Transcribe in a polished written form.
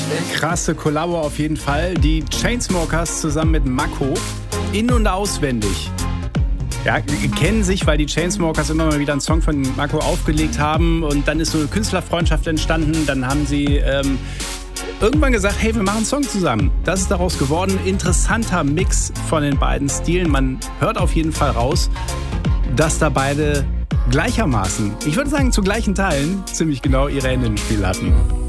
Krasse Kollabo auf jeden Fall. Die Chainsmokers zusammen mit Mako. In- und auswendig. Ja, kennen sich, weil die Chainsmokers immer mal wieder einen Song von Mako aufgelegt haben. Und dann ist so eine Künstlerfreundschaft entstanden. Dann haben sie irgendwann gesagt, hey, wir machen einen Song zusammen. Das ist daraus geworden. Interessanter Mix von den beiden Stilen. Man hört auf jeden Fall raus, dass da beide gleichermaßen, ich würde sagen zu gleichen Teilen, ziemlich genau ihre Hände im Spiel hatten.